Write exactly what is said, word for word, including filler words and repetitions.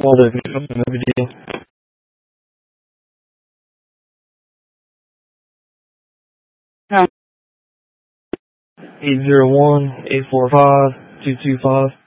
Well, there's no big deal. eight zero one, eight four five, two two five.